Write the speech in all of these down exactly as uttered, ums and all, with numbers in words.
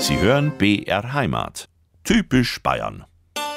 Sie hören B R Heimat. Typisch Bayern.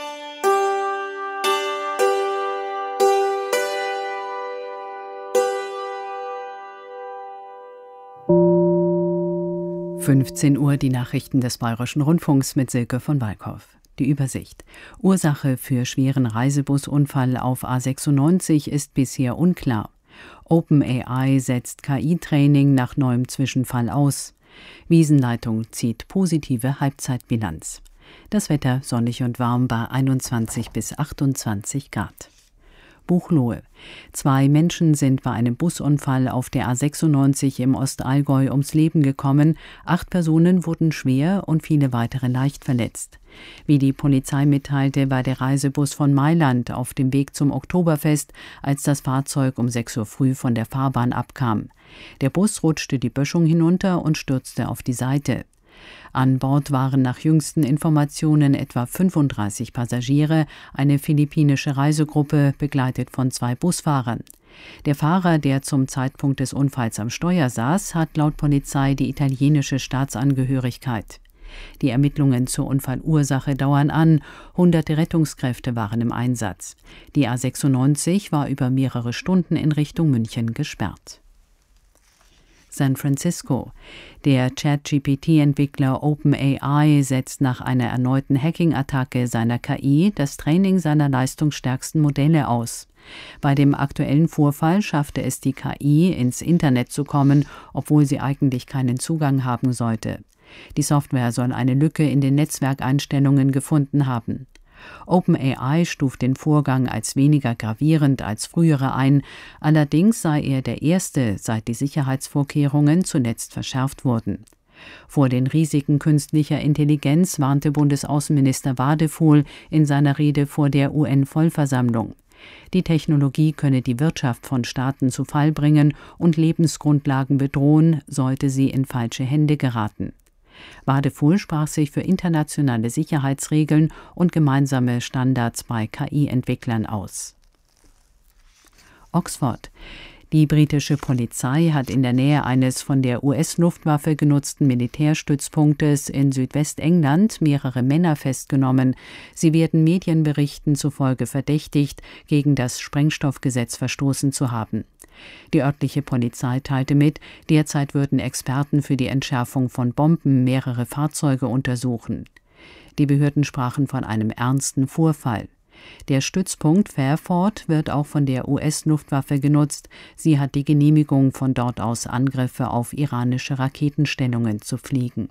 fünfzehn Uhr die Nachrichten des Bayerischen Rundfunks mit Silke von Walkhoff. Die Übersicht. Ursache für schweren Reisebusunfall auf A sechsundneunzig ist bisher unklar. OpenAI setzt K I-Training nach neuem Zwischenfall aus. Wiesenleitung zieht positive Halbzeitbilanz. Das Wetter sonnig und warm bei einundzwanzig bis achtundzwanzig Grad. Buchloe. Zwei Menschen sind bei einem Busunfall auf der A sechsundneunzig im Ostallgäu ums Leben gekommen. Acht Personen wurden schwer und viele weitere leicht verletzt. Wie die Polizei mitteilte, war der Reisebus von Mailand auf dem Weg zum Oktoberfest, als das Fahrzeug um sechs Uhr früh von der Fahrbahn abkam. Der Bus rutschte die Böschung hinunter und stürzte auf die Seite. An Bord waren nach jüngsten Informationen etwa fünfunddreißig Passagiere, eine philippinische Reisegruppe, begleitet von zwei Busfahrern. Der Fahrer, der zum Zeitpunkt des Unfalls am Steuer saß, hat laut Polizei die italienische Staatsangehörigkeit. Die Ermittlungen zur Unfallursache dauern an. Hunderte Rettungskräfte waren im Einsatz. Die A sechsundneunzig war über mehrere Stunden in Richtung München gesperrt. San Francisco. Der Chat-G P T-Entwickler OpenAI setzt nach einer erneuten Hacking-Attacke seiner K I das Training seiner leistungsstärksten Modelle aus. Bei dem aktuellen Vorfall schaffte es die K I, ins Internet zu kommen, obwohl sie eigentlich keinen Zugang haben sollte. Die Software soll eine Lücke in den Netzwerkeinstellungen gefunden haben. OpenAI stuft den Vorgang als weniger gravierend als frühere ein, allerdings sei er der erste, seit die Sicherheitsvorkehrungen zuletzt verschärft wurden. Vor den Risiken künstlicher Intelligenz warnte Bundesaußenminister Wadefuhl in seiner Rede vor der U N-Vollversammlung. Die Technologie könne die Wirtschaft von Staaten zu Fall bringen und Lebensgrundlagen bedrohen, sollte sie in falsche Hände geraten. Wadefuhl sprach sich für internationale Sicherheitsregeln und gemeinsame Standards bei K I-Entwicklern aus. Oxford. Die britische Polizei hat in der Nähe eines von der U S-Luftwaffe genutzten Militärstützpunktes in Südwestengland mehrere Männer festgenommen. Sie werden Medienberichten zufolge verdächtigt, gegen das Sprengstoffgesetz verstoßen zu haben. Die örtliche Polizei teilte mit, derzeit würden Experten für die Entschärfung von Bomben mehrere Fahrzeuge untersuchen. Die Behörden sprachen von einem ernsten Vorfall. Der Stützpunkt Fairford wird auch von der U S-Luftwaffe genutzt. Sie hat die Genehmigung, von dort aus Angriffe auf iranische Raketenstellungen zu fliegen.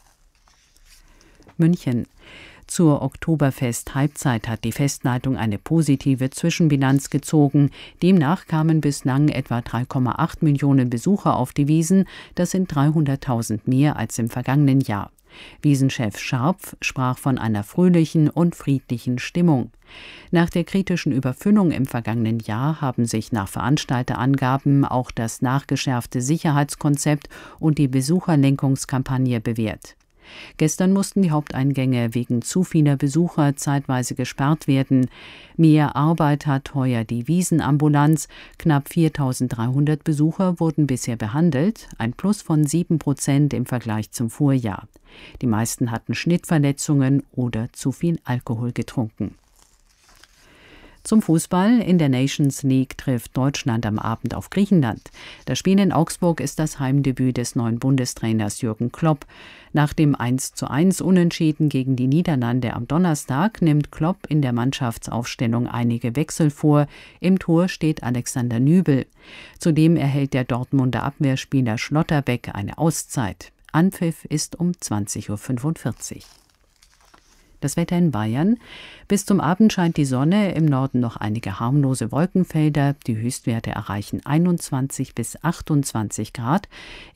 München. Zur Oktoberfest-Halbzeit hat die Festleitung eine positive Zwischenbilanz gezogen. Demnach kamen bislang etwa drei Komma acht Millionen Besucher auf die Wiesn. Das sind dreihunderttausend mehr als im vergangenen Jahr. Wiesenchef Scharpf sprach von einer fröhlichen und friedlichen Stimmung. Nach der kritischen Überfüllung im vergangenen Jahr haben sich nach Veranstalterangaben auch das nachgeschärfte Sicherheitskonzept und die Besucherlenkungskampagne bewährt. Gestern mussten die Haupteingänge wegen zu vieler Besucher zeitweise gesperrt werden. Mehr Arbeit hat heuer die Wiesenambulanz. Knapp viertausenddreihundert Besucher wurden bisher behandelt, ein Plus von sieben Prozent im Vergleich zum Vorjahr. Die meisten hatten Schnittverletzungen oder zu viel Alkohol getrunken. Zum Fußball. In der Nations League trifft Deutschland am Abend auf Griechenland. Das Spiel in Augsburg ist das Heimdebüt des neuen Bundestrainers Jürgen Klopp. Nach dem eins zu eins Unentschieden gegen die Niederlande am Donnerstag nimmt Klopp in der Mannschaftsaufstellung einige Wechsel vor. Im Tor steht Alexander Nübel. Zudem erhält der Dortmunder Abwehrspieler Schlotterbeck eine Auszeit. Anpfiff ist um zwanzig Uhr fünfundvierzig. Das Wetter in Bayern. Bis zum Abend scheint die Sonne, im Norden noch einige harmlose Wolkenfelder. Die Höchstwerte erreichen einundzwanzig bis achtundzwanzig Grad.